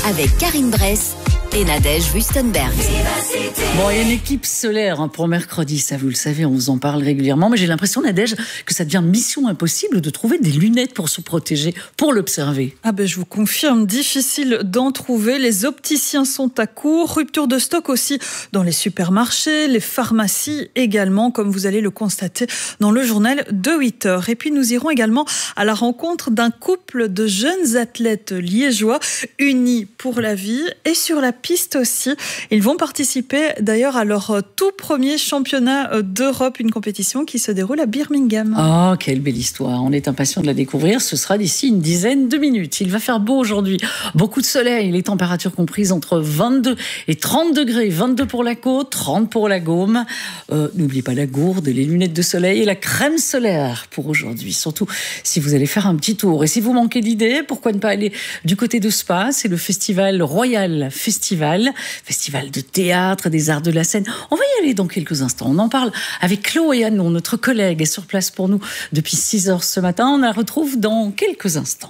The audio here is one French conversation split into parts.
avec Karine Bress et Nadège Wüstenberg. Bon, il y a une éclipse solaire pour mercredi, ça vous le savez, on vous en parle régulièrement, mais j'ai l'impression, Nadège, que ça devient mission impossible de trouver des lunettes pour se protéger, pour l'observer. Ah ben, je vous confirme, difficile d'en trouver. Les opticiens sont à court, rupture de stock aussi dans les supermarchés, les pharmacies également, comme vous allez le constater dans le journal de 8h. Et puis nous irons également à la rencontre d'un couple de jeunes athlètes liégeois unis pour la vie et sur la piste aussi. Ils vont participer d'ailleurs à leur tout premier championnat d'Europe, une compétition qui se déroule à Birmingham. Oh, quelle belle histoire. On est impatient de la découvrir. Ce sera d'ici une dizaine de minutes. Il va faire beau aujourd'hui. Beaucoup de soleil. Les températures comprises entre 22 et 30 degrés. 22 pour la côte, 30 pour la Gaume. N'oubliez pas la gourde, les lunettes de soleil et la crème solaire pour aujourd'hui. Surtout si vous allez faire un petit tour. Et si vous manquez d'idées, pourquoi ne pas aller du côté de Spa? C'est le festival Royal Festival de théâtre, des arts de la scène. On va y aller dans quelques instants. On en parle avec Chloé Hanon, notre collègue, est sur place pour nous depuis 6h ce matin. On la retrouve dans quelques instants.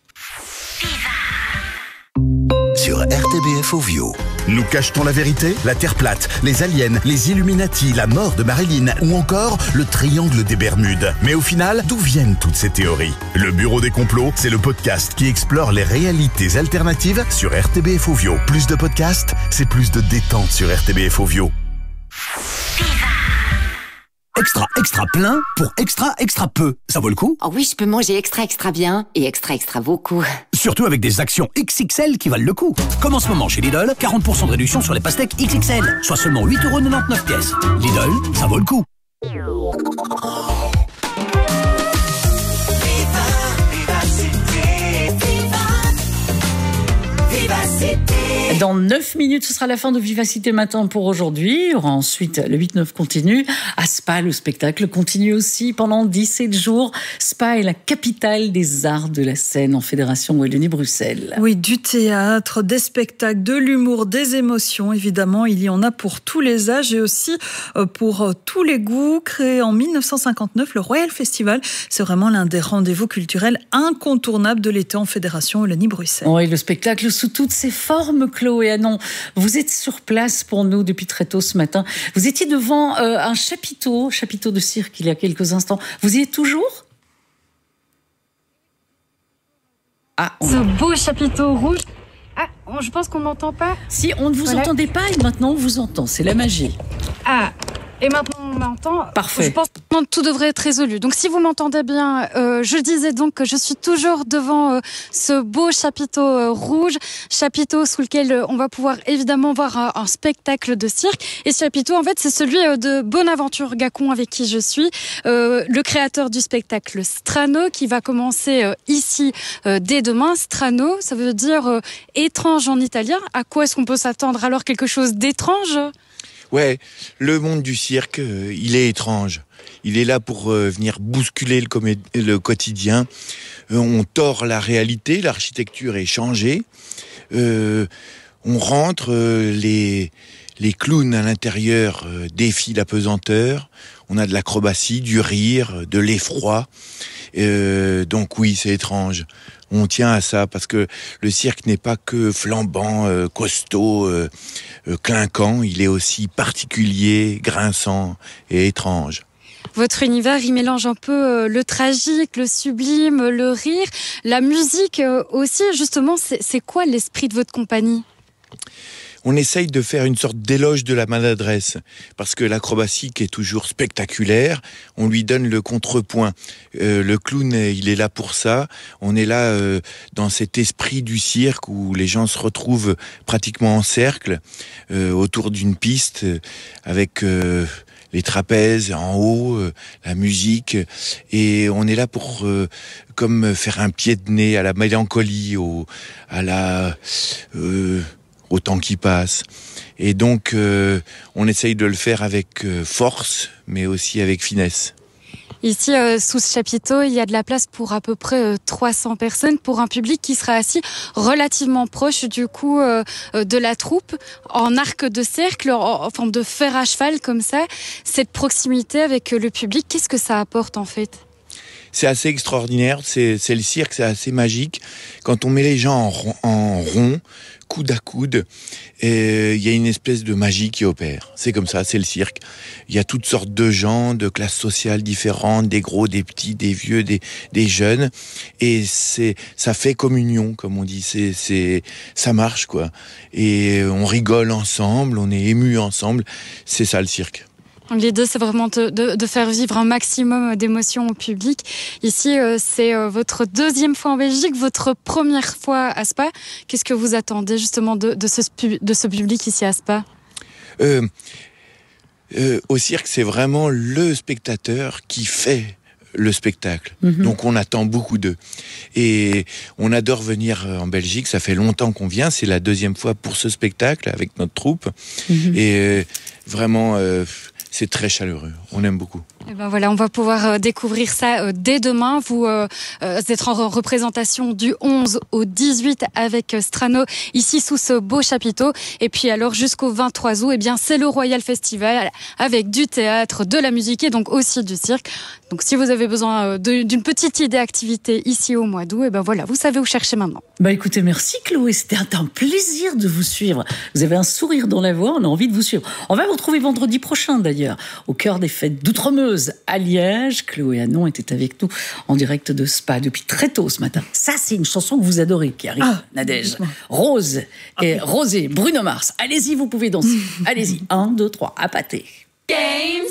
Sur RTBF Ovio. Nous cache-t-on la vérité? La Terre plate, les aliens, les Illuminati, la mort de Marilyn ou encore le triangle des Bermudes. Mais au final, d'où viennent toutes ces théories? Le Bureau des complots, c'est le podcast qui explore les réalités alternatives sur RTBF Ovio. Plus de podcasts, c'est plus de détente sur RTBF Ovio. Extra plein pour extra peu. Ça vaut le coup? Oh oui, je peux manger extra bien et extra beaucoup. Surtout avec des actions XXL qui valent le coup. Comme en ce moment chez Lidl, 40% de réduction sur les pastèques XXL, soit seulement 8,99 pièces. Lidl, ça vaut le coup. Dans 9 minutes, ce sera la fin de Vivacité Matin pour aujourd'hui. Il y aura ensuite le 8-9 continue. À Spa, le spectacle continue aussi pendant 17 jours. Spa est la capitale des arts de la scène en Fédération Wallonie-Bruxelles. Oui, du théâtre, des spectacles, de l'humour, des émotions. Évidemment, il y en a pour tous les âges et aussi pour tous les goûts. Créé en 1959, le Royal Festival, c'est vraiment l'un des rendez-vous culturels incontournables de l'été en Fédération Wallonie-Bruxelles. Oui, le spectacle sous toutes ses formes, Chloé Hanon. Vous êtes sur place pour nous depuis très tôt ce matin. Vous étiez devant un chapiteau de cirque il y a quelques instants. Vous y êtes toujours? Ce beau chapiteau rouge. Ah, je pense qu'on m'entend pas. Si, on ne vous entendait pas et maintenant on vous entend. C'est la magie. Ah, et maintenant on m'entend. Parfait. Je pense que tout devrait être résolu. Donc si vous m'entendez bien, je disais donc que je suis toujours devant ce beau chapiteau rouge, chapiteau sous lequel on va pouvoir évidemment voir un spectacle de cirque. Et ce chapiteau, en fait, c'est celui de Bonaventure Gacon avec qui je suis, le créateur du spectacle Strano, qui va commencer ici dès demain. Strano, ça veut dire étrange en italien. À quoi est-ce qu'on peut s'attendre alors? Quelque chose d'étrange? Ouais, le monde du cirque, il est étrange. Il est là pour venir bousculer le quotidien. On tord la réalité, l'architecture est changée. On rentre, les clowns à l'intérieur défient la pesanteur. On a de l'acrobatie, du rire, de l'effroi. Donc oui, c'est étrange. On tient à ça parce que le cirque n'est pas que flambant, costaud, clinquant. Il est aussi particulier, grinçant et étrange. Votre univers, il mélange un peu le tragique, le sublime, le rire, la musique aussi. Justement, c'est quoi l'esprit de votre compagnie ? On essaye de faire une sorte d'éloge de la maladresse, parce que l'acrobatie qui est toujours spectaculaire, on lui donne le contrepoint. Le clown, il est là pour ça. On est là dans cet esprit du cirque où les gens se retrouvent pratiquement en cercle autour d'une piste avec les trapèzes en haut, la musique, et on est là pour comme faire un pied de nez à la mélancolie, au temps qui passe. Et donc, on essaye de le faire avec force, mais aussi avec finesse. Ici, sous ce chapiteau, il y a de la place pour à peu près 300 personnes, pour un public qui sera assis relativement proche du coup de la troupe, en arc de cercle, en forme de fer à cheval comme ça. Cette proximité avec le public, qu'est-ce que ça apporte en fait ? c'est assez extraordinaire. C'est le cirque, c'est assez magique. Quand on met les gens en rond, coude à coude, il y a une espèce de magie qui opère. C'est comme ça, c'est le cirque. Il y a toutes sortes de gens, de classes sociales différentes, des gros, des petits, des vieux, des jeunes. Et ça fait communion, comme on dit. Ça marche, quoi. Et on rigole ensemble, on est ému ensemble. C'est ça, le cirque. L'idée, c'est vraiment de faire vivre un maximum d'émotions au public. Ici, c'est votre deuxième fois en Belgique, votre première fois à Spa. Qu'est-ce que vous attendez justement de ce public ici à Spa ? Au cirque, c'est vraiment le spectateur qui fait le spectacle. Donc on attend beaucoup d'eux. Et on adore venir en Belgique. Ça fait longtemps qu'on vient. C'est la deuxième fois pour ce spectacle avec notre troupe. Et vraiment... c'est très chaleureux, on aime beaucoup. Et ben voilà, on va pouvoir découvrir ça dès demain. Vous êtes en représentation du 11 au 18 avec Strano, ici sous ce beau chapiteau. Et puis alors jusqu'au 23 août, eh bien, c'est le Royal Festival avec du théâtre, de la musique et donc aussi du cirque. Donc si vous avez besoin d'une petite idée activité ici au mois d'août, et ben voilà, vous savez où chercher maintenant. Bah écoutez, merci Chloé, c'était un plaisir de vous suivre. Vous avez un sourire dans la voix, on a envie de vous suivre. On va vous retrouver vendredi prochain d'ailleurs, au cœur des fêtes d'Outremeuse à Liège. Chloé Hanon était avec nous en direct de Spa depuis très tôt ce matin. Ça, c'est une chanson que vous adorez qui arrive, Nadège. Rose et Rosé, Bruno Mars. Allez-y, vous pouvez danser. Allez-y, 1, 2, 3, à pâter.